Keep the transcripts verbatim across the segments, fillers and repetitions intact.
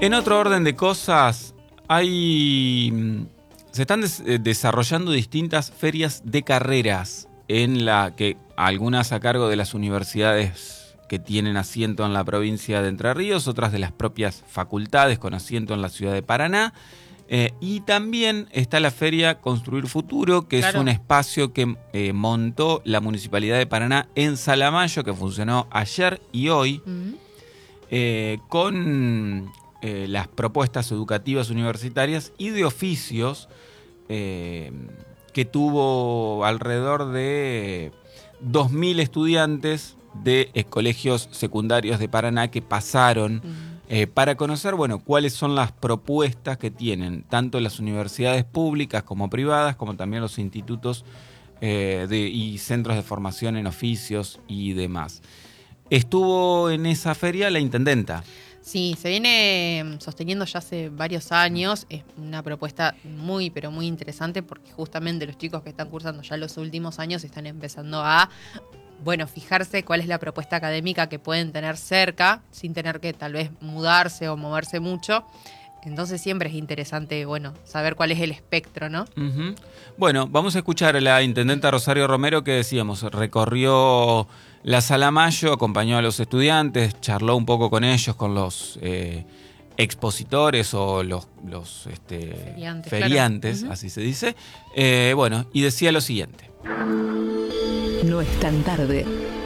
En otro orden de cosas, hay se están des- desarrollando distintas ferias de carreras, en la que algunas a cargo de las universidades que tienen asiento en la provincia de Entre Ríos, otras de las propias facultades con asiento en la ciudad de Paraná. Eh, y también está la feria Construir Futuro, que Claro. es un espacio que eh, montó la Municipalidad de Paraná en Salamayo, que funcionó ayer y hoy, Uh-huh. eh, con eh, las propuestas educativas universitarias y de oficios, eh, que tuvo alrededor de dos mil estudiantes de eh, colegios secundarios de Paraná que pasaron Uh-huh. eh, para conocer, bueno, cuáles son las propuestas que tienen tanto las universidades públicas como privadas, como también los institutos eh, de, y centros de formación en oficios y demás. Estuvo en esa feria la intendenta. Sí, se viene sosteniendo ya hace varios años. Es una propuesta muy, pero muy interesante, porque justamente los chicos que están cursando ya los últimos años están empezando a, bueno, fijarse cuál es la propuesta académica que pueden tener cerca, sin tener que tal vez mudarse o moverse mucho. Entonces siempre es interesante, bueno, saber cuál es el espectro, ¿no? Uh-huh. Bueno, vamos a escuchar a la intendenta Rosario Romero, que decíamos, recorrió la Sala Mayo, acompañó a los estudiantes, charló un poco con ellos, con los eh, expositores o los, los este, Feriantes, feriantes, claro. Uh-huh. así se dice. Eh, bueno, y decía lo siguiente. No es tan tarde.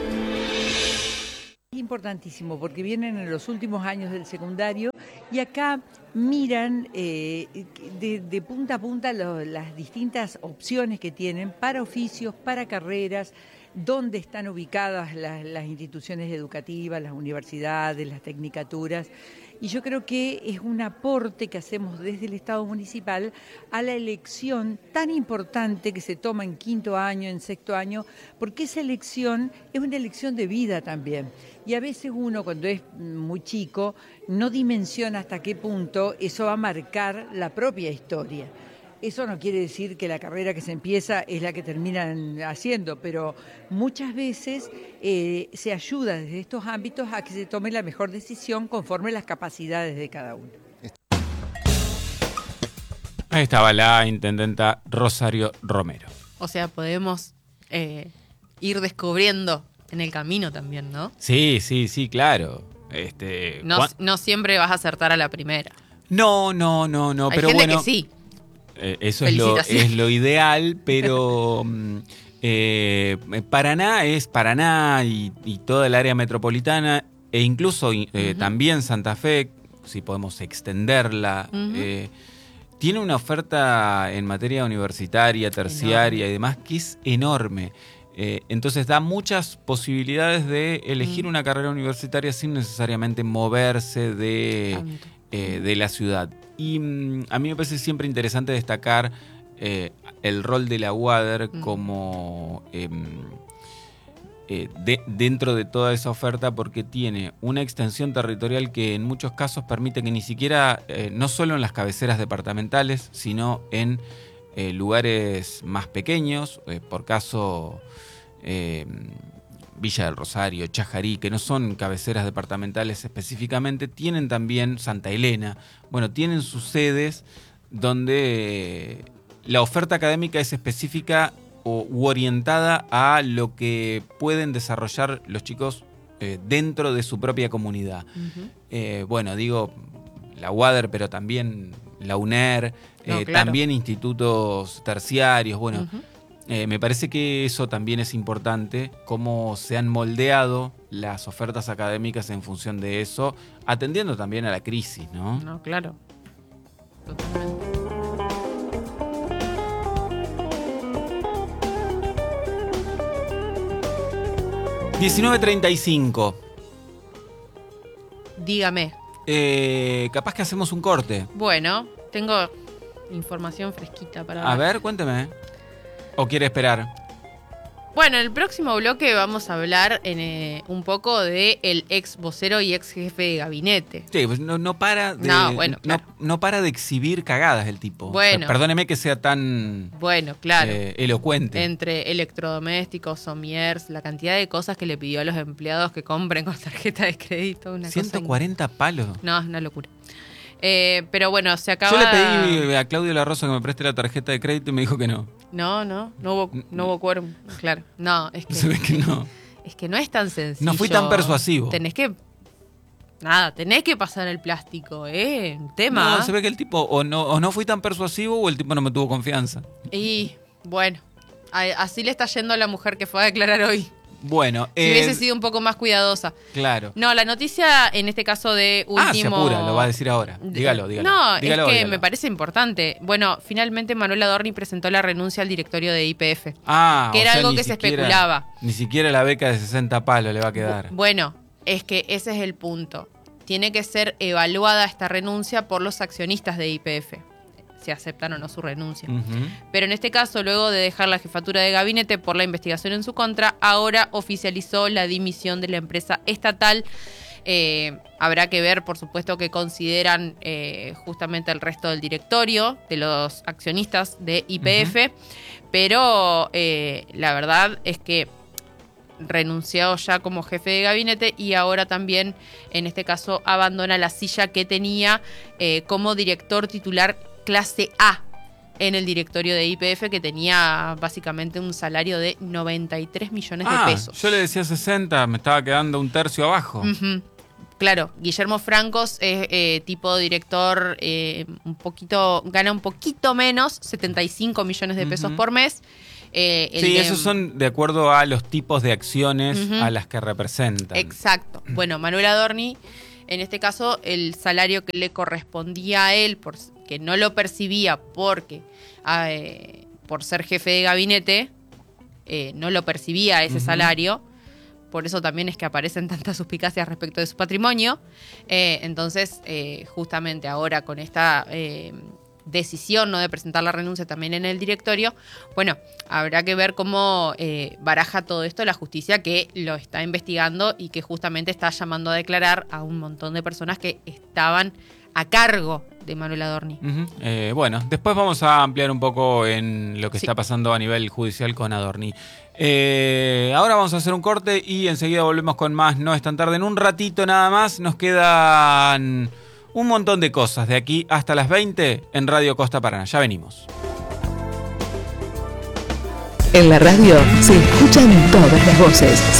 Es importantísimo porque vienen en los últimos años del secundario y acá miran eh, de, de punta a punta lo, las distintas opciones que tienen para oficios, para carreras, dónde están ubicadas las, las instituciones educativas, las universidades, las tecnicaturas. Y yo creo que es un aporte que hacemos desde el Estado municipal a la elección tan importante que se toma en quinto año, en sexto año, porque esa elección es una elección de vida también. Y a veces uno, cuando es muy chico, no dimensiona hasta qué punto eso va a marcar la propia historia. Eso no quiere decir que la carrera que se empieza es la que terminan haciendo, pero muchas veces eh, se ayuda desde estos ámbitos a que se tome la mejor decisión conforme las capacidades de cada uno. Ahí estaba la intendenta Rosario Romero. O sea, podemos eh, ir descubriendo en el camino también, ¿no? Sí, sí, sí, claro. Este, No, ¿cuán- no siempre vas a acertar a la primera. No, no, no, no, Hay pero gente bueno. que sí. Eh, eso es lo, Felicitaciones. es lo ideal, pero mm, eh, Paraná es Paraná y, y toda el área metropolitana, e incluso eh, Uh-huh. también Santa Fe, si podemos extenderla, Uh-huh. eh, tiene una oferta en materia universitaria, terciaria Enorme. y demás que es enorme. Eh, entonces da muchas posibilidades de elegir Uh-huh. una carrera universitaria sin necesariamente moverse de... Tanto. Eh, de la ciudad. Y mm, a mí me parece siempre interesante destacar eh, el rol de la U A D E R Mm. como eh, eh, de, dentro de toda esa oferta, porque tiene una extensión territorial que en muchos casos permite que ni siquiera, eh, no solo en las cabeceras departamentales, sino en eh, lugares más pequeños, eh, por caso eh, Villa del Rosario, Chajarí, que no son cabeceras departamentales específicamente, tienen también Santa Elena. Bueno, tienen sus sedes donde la oferta académica es específica o, u orientada a lo que pueden desarrollar los chicos eh, dentro de su propia comunidad. Uh-huh. Eh, bueno, digo, la U A D E R, pero también la UNER, No, eh, claro. también institutos terciarios, bueno... Uh-huh. Eh, me parece que eso también es importante, cómo se han moldeado las ofertas académicas en función de eso, atendiendo también a la crisis, ¿no? No, claro. Totalmente. diecinueve treinta y cinco. Dígame. Eh, capaz que hacemos un corte. Bueno, tengo información fresquita para A ver, cuénteme. ¿O quiere esperar? Bueno, en el próximo bloque vamos a hablar en, eh, un poco de el ex vocero y ex jefe de gabinete. Sí, pues no, no para de, No, bueno, claro. no, no para de exhibir cagadas el tipo. Bueno. O sea, perdóneme que sea tan Bueno, claro. eh, elocuente. Entre electrodomésticos, somiers, la cantidad de cosas que le pidió a los empleados que compren con tarjeta de crédito. Una ciento cosa cuarenta palos. No, es una locura. Eh, pero bueno, se acaba... Yo le pedí a Claudio La Rosa que me preste la tarjeta de crédito y me dijo que no. No, no, no hubo, no hubo quórum, claro. No, es que... Se ve que no. Es que no es tan sencillo. No fui tan persuasivo. Tenés que... Nada, tenés que pasar el plástico, ¿eh? Un tema. No, se ve que el tipo o no, o no fui tan persuasivo o el tipo no me tuvo confianza. Y bueno, a- así le está yendo a la mujer que fue a declarar hoy. Bueno, Si eh, hubiese sido un poco más cuidadosa. claro. No, la noticia en este caso de último... Ah, se apura, lo va a decir ahora. Dígalo, dígalo. No, dígalo, es que dígalo. me parece importante. Bueno, finalmente Manuel Adorni presentó la renuncia al directorio de I P F. Ah, que o era sea, algo ni que se siquiera- especulaba. Ni siquiera la beca de sesenta palos le va a quedar. Bueno, es que ese es el punto. Tiene que ser evaluada esta renuncia por los accionistas de I P F, si aceptan o no su renuncia. Ujú. Pero en este caso, luego de dejar la jefatura de gabinete por la investigación en su contra, ahora oficializó la dimisión de la empresa estatal. Eh, habrá que ver, por supuesto, que consideran eh, justamente el resto del directorio, de los accionistas de I P F, uh-huh. pero eh, la verdad es que renunció ya como jefe de gabinete y ahora también, en este caso, abandona la silla que tenía eh, como director titular clase A en el directorio de I P F, que tenía básicamente un salario de noventa y tres millones ah, de pesos. Yo le decía sesenta, me estaba quedando un tercio abajo. Uh-huh. Claro, Guillermo Francos es eh, tipo director, eh, un poquito, gana un poquito menos, setenta y cinco millones de pesos uh-huh. por mes. Eh, el sí, de, esos son de acuerdo a los tipos de acciones uh-huh. a las que representan. Exacto. Bueno, Manuel Adorni, en este caso, el salario que le correspondía a él, por, que no lo percibía porque eh, por ser jefe de gabinete, eh, no lo percibía ese uh-huh. salario. Por eso también es que aparecen tantas suspicacias respecto de su patrimonio. Eh, entonces, eh, justamente ahora con esta... Eh, decisión no de presentar la renuncia también en el directorio, bueno, habrá que ver cómo eh, baraja todo esto la justicia, que lo está investigando y que justamente está llamando a declarar a un montón de personas que estaban a cargo de Manuel Adorni. Uh-huh. Eh, bueno, después vamos a ampliar un poco en lo que sí. está pasando a nivel judicial con Adorni. Eh, ahora vamos a hacer un corte y enseguida volvemos con más No es tan tarde. En un ratito nada más nos quedan... un montón de cosas de aquí hasta las veinte en Radio Costa Paraná. Ya venimos. En la radio se escuchan todas las voces.